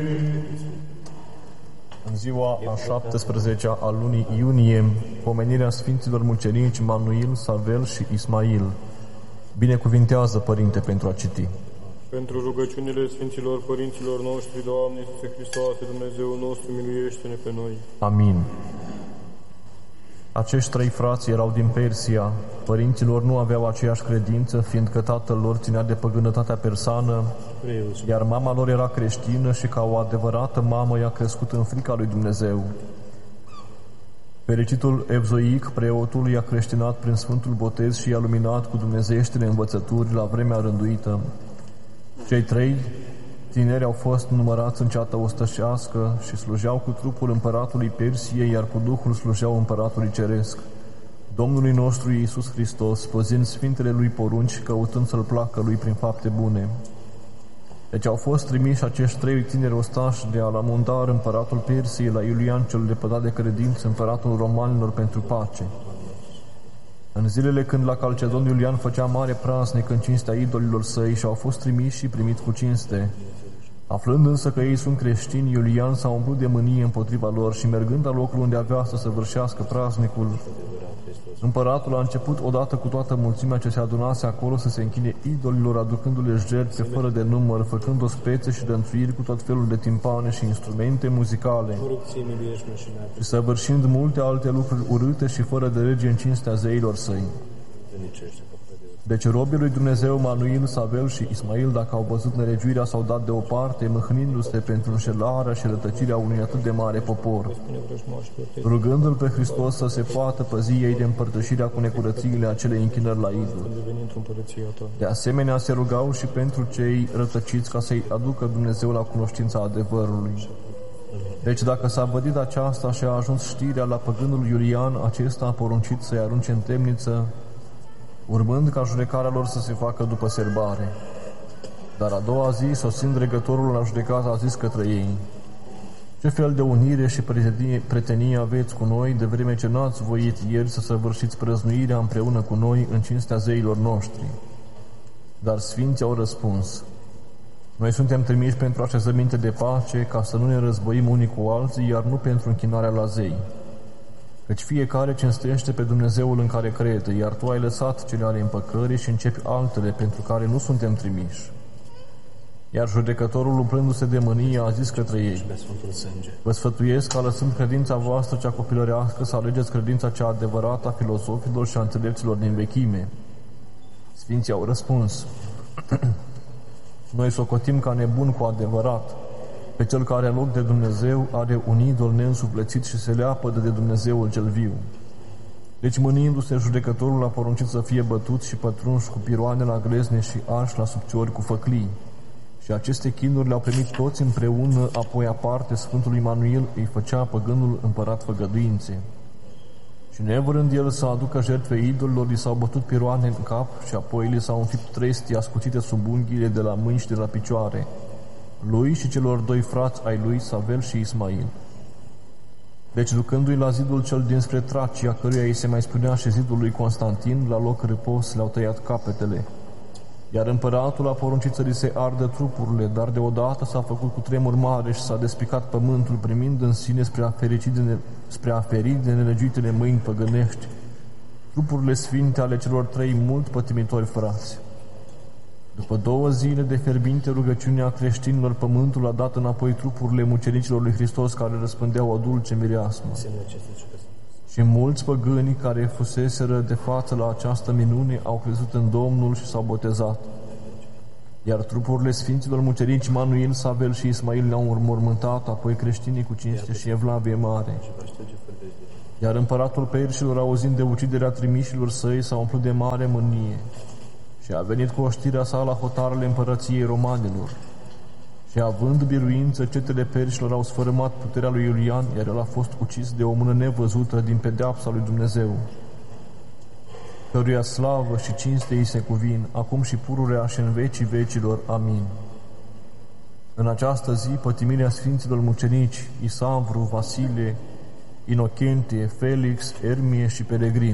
În ziua a 17-a a lunii iunie, pomenirea Sfinților Mucenici Manuil, Savel și Ismail. Binecuvintează, Părinte, pentru a citi. Pentru rugăciunile Sfinților Părinților noștri, Doamne Iisuse Hristoase, Dumnezeul nostru, miluiește-ne pe noi. Amin. Acești trei frați erau din Persia. Părinților nu aveau aceeași credință, fiindcă tatăl lor ținea de păgânătatea persană, iar mama lor era creștină și ca o adevărată mamă i-a crescut în frica lui Dumnezeu. Fericitul Evzoic, preotul, i-a creștinat prin Sfântul Botez și i-a luminat cu dumnezeieștile învățături la vremea rânduită. Cei trei tineri au fost numărați în ceata ostășească și slujeau cu trupul împăratului Persiei, iar cu Duhul slujeau împăratului ceresc, Domnului nostru Iisus Hristos, păzind sfintele lui porunci și căutând să-L placă lui prin fapte bune. Deci au fost trimiși acești trei tineri ostași de Alamundar, împăratul Persiei, la Iulian cel lepădat de credință, împăratul romanilor, pentru pace. În zilele când la Calcedon Iulian făcea mare praznic în cinstea idolilor săi și au fost trimiși și primiți cu cinste. Aflând însă că ei sunt creștini, Iulian s-a umplut de mânie împotriva lor și mergând la locul unde avea să săvârșească praznicul, împăratul a început odată cu toată mulțimea ce se adunase acolo să se închine idolilor, aducându-le jertfe fără de număr, făcând ospețe și dănțuiri cu tot felul de timpane și instrumente muzicale și săvârșind multe alte lucruri urâte și fără de lege în cinstea zeilor săi. Deci robii lui Dumnezeu Manuil, Savel și Ismail, dacă au văzut nelegiuirea, s-au dat deoparte, mâhnindu-se pentru înșelarea și rătăcirea unui atât de mare popor, rugându-L pe Hristos să se poată păzi ei de împărtășirea cu necurățiile acelei închinări la idol. De asemenea, se rugau și pentru cei rătăciți ca să-i aducă Dumnezeu la cunoștința adevărului. Deci dacă s-a vădit aceasta și a ajuns știrea la păgânul Iulian, acesta a poruncit să-i arunce în temniță, urmând ca judecarea lor să se facă după serbare. Dar a doua zi, sosind dregătorul la judecată, a zis către ei: ce fel de unire și prietenie aveți cu noi, de vreme ce n-ați voit ieri să săvârșiți prăznuirea împreună cu noi în cinstea zeilor noștri? Dar sfinții au răspuns: noi suntem trimiși pentru așezăminte de pace, ca să nu ne războim unii cu alții, iar nu pentru închinarea la zei. Căci fiecare cinstește pe Dumnezeul în care crede, iar tu ai lăsat cele ale împăcării și începi altele pentru care nu suntem trimiși. Iar judecătorul, umplându-se de mânie, a zis către ei: vă sfătuiesc ca, lăsând credința voastră cea copilărească, să alegeți credința cea adevărată a filozofilor și a înțelepților din vechime. Sfinții au răspuns: noi socotim ca nebun cu adevărat pe cel care în loc de Dumnezeu are un idol neînsuflețit și se leapădă de Dumnezeul cel viu. Deci, mâniindu-se, judecătorul a poruncit să fie bătuți și pătrunși cu piroane la glezne și arși la subțiori cu făclii. Și aceste chinuri le-au primit toți împreună, apoi aparte Sfântului Manuil îi făcea păgânul împărat făgăduințe. Și nevrând el să aducă jertfe idolilor, li s-au bătut piroane în cap și apoi li s-au înfipt trestii ascuțite sub unghiile de la mâini și de la picioare, lui și celor doi frați ai lui, Savel și Ismail. Deci, ducându-i la zidul cel dinspre Tracia, căruia îi se mai spunea și zidul lui Constantin, la loc râpos le-au tăiat capetele. Iar împăratul a poruncit să li se ardă trupurile, dar deodată s-a făcut cu tremur mare și s-a despicat pământul, primind în sine spre a feri de nelegiuitele mâini păgânești trupurile sfinte ale celor trei mult pătimitori frați. După 2 zile de fierbinte rugăciune a creștinilor, pământul a dat înapoi trupurile mucenicilor lui Hristos, care răspândeau o dulce mireasmă. Și mulți păgâni care fuseseră de față la această minune au crezut în Domnul și s-au botezat. Iar trupurile sfinților mucenici Manuil, Savel și Ismail le-au înmormântat, apoi creștinii cu cinste și evlavie mare. Iar împăratul Persilor, auzind de uciderea trimișilor săi, s-a umplut de mare mânie și a venit cu oștirea sa la hotarele împărăției romanilor. Și având biruință, cetele perșilor au sfărâmat puterea lui Iulian, iar el a fost ucis de o mână nevăzută din pedeapsa lui Dumnezeu, căruia slavă și cinste îi se cuvin, acum și pururea și în vecii vecilor. Amin. În această zi, pătimirea sfinților mucenici Isavru, Vasile, Inocentie, Felix, Ermie și Peregrin.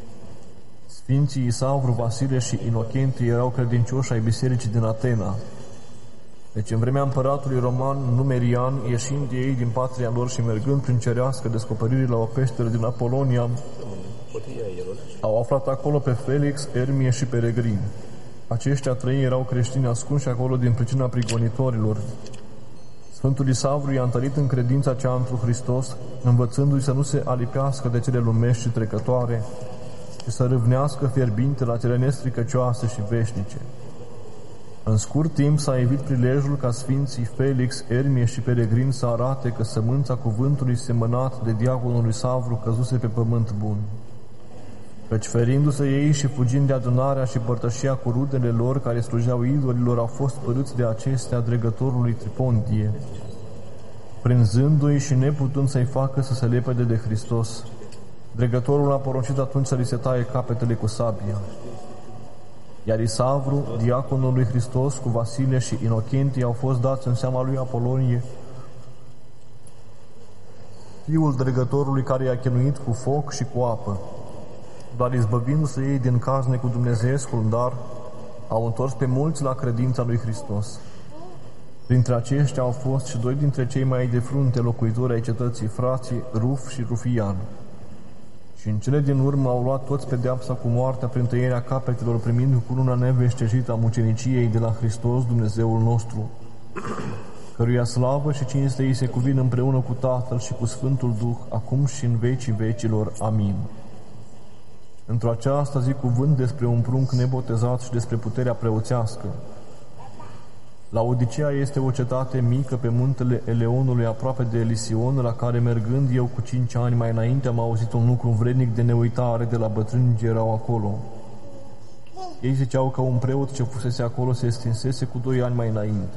Sfinții Isavru, Vasile și Inocentie erau credincioși ai bisericii din Atena. Deci în vremea împăratului roman Numerian, ieșind ei din patria lor și mergând prin cerească descoperire la o peșteră din Apolonia, au aflat acolo pe Felix, Ermie și Peregrin. Aceștia trei erau creștini ascunși acolo din pricina prigonitorilor. Sfântul Isavru i-a întărit în credința cea întru Hristos, învățându-i să nu se alipească de cele lumești și trecătoare, și să râvnească fierbinte la cele nestricăcioase și veșnice. În scurt timp s-a evit prilejul ca Sfinții Felix, Ermie și Peregrin să arate că sămânța cuvântului semănat de diaconul Isavru căzuse pe pământ bun. Căci ferindu-se ei și fugind de adunarea și părtășia cu rudele lor care slujeau idolilor, au fost părâți de acestea dregătorului Tripondie, prinzându-i și neputând să-i facă să se lepede de Hristos. Dregătorul a poruncit atunci să li se taie capetele cu sabia. Iar Isavru, diaconul lui Hristos, cu Vasile și Inocentie au fost dați în seama lui Apolonie, fiul dregătorului care i-a chinuit cu foc și cu apă. Dar izbăvindu-se ei din cazne cu Dumnezeescul dar, au întors pe mulți la credința lui Hristos. Printre aceștia au fost și doi dintre cei mai de frunte locuitori ai cetății, frații Ruf și Rufian. Și în cele din urmă au luat toți pedeapsa cu moartea prin tăierea capetelor, primind cununa neveștejită a muceniciei de la Hristos, Dumnezeul nostru, căruia slavă și cinste îi se cuvin împreună cu Tatăl și cu Sfântul Duh, acum și în vecii vecilor. Amin. Într-o aceasta zic cuvânt despre un prunc nebotezat și despre puterea preoțească. Laodicea este o cetate mică pe muntele Eleonului, aproape de Elision, la care, mergând eu cu 5 ani mai înainte, am auzit un lucru vrednic de neuitare de la bătrâni ce erau acolo. Ei ziceau că un preot ce fusese acolo se stinsese cu 2 ani mai înainte.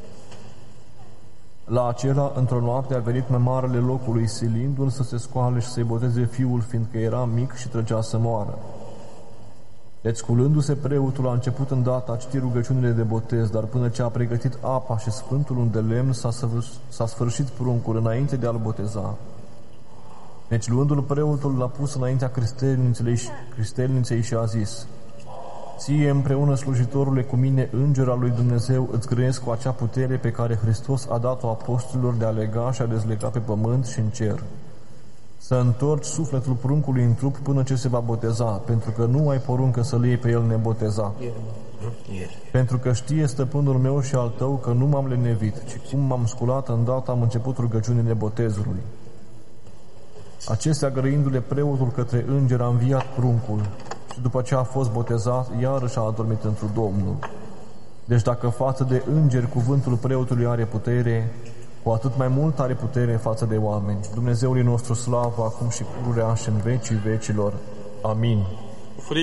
La acela, într-o noapte, a venit mai marele locului, silindu-l să se scoale și să-i boteze fiul, fiindcă era mic și trăgea să moară. Deci, sculându-se, preotul a început îndată a citi rugăciunile de botez, dar până ce a pregătit apa și sfântul de lemn, s-a sfârșit pruncul înainte de a-l boteza. Deci, luându-l, preotul l-a pus înaintea cristelniței și a zis: Ție împreună, slujitorule, cu mine, înger al lui Dumnezeu, îți grăiesc cu acea putere pe care Hristos a dat-o apostolilor de a lega și a dezlega pe pământ și în cer, să întorci sufletul pruncului în trup până ce se va boteza, pentru că nu ai poruncă să-l iei pe el nebotezat. Pentru că știe stăpânul meu și al tău că nu m-am lenevit, ci cum m-am sculat îndată am început rugăciunile botezului. Acestea, grăindu-le, preotul către înger a înviat pruncul și după ce a fost botezat, iarăși a adormit întru Domnul. Deci dacă față de îngeri cuvântul preotului are putere, cu atât mai mult are putere față de oameni. Dumnezeului nostru slavă, acum și pururea și în vecii vecilor. Amin.